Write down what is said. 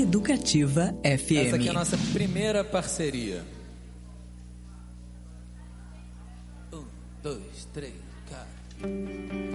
Educativa FM. Essa aqui é a nossa primeira parceria. 1, 2, 3, 4.